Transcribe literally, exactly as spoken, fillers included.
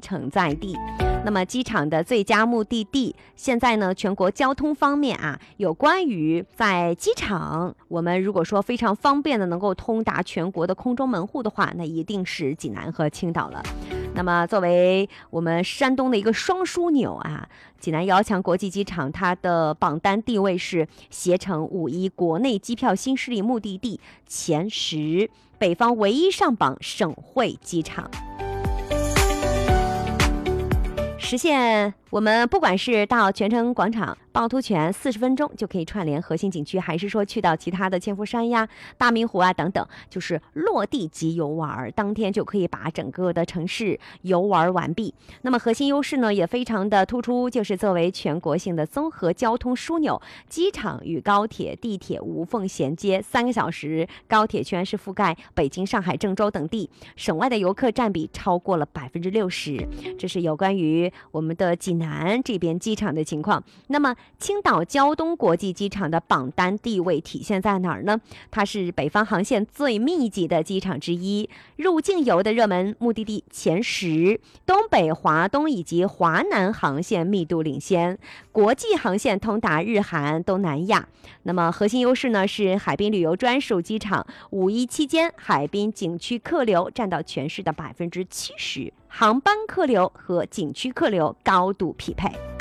承在地。那么机场的最佳目的地，现在呢，全国交通方面啊，有关于在机场，我们如果说非常方便的能够通达全国的空中门户的话，那一定是济南和青岛了。那么作为我们山东的一个双枢纽啊，济南遥墙国际机场它的榜单地位是携程五一国内机票新势力目的地前十，北方唯一上榜省会机场，实现我们不管是到泉城广场趵突泉四十分钟就可以串联核心景区，还是说去到其他的千佛山呀、大明湖啊等等，就是落地即游玩，当天就可以把整个的城市游玩完毕。那么核心优势呢也非常的突出，就是作为全国性的综合交通枢纽，机场与高铁、地铁无缝衔接，三个小时高铁全是覆盖北京、上海、郑州等地，省外的游客占比超过了百分之六十。这是有关于我们的济南这边机场的情况。那么青岛胶东国际机场的榜单地位体现在哪儿呢？它是北方航线最密集的机场之一，入境游的热门目的地前十，东北、华东以及华南航线密度领先，国际航线通达日韩、东南亚。那么核心优势呢是海滨旅游专属机场，五一期间海滨景区客流占到全市的百分之七十，航班客流和景区客流高度匹配。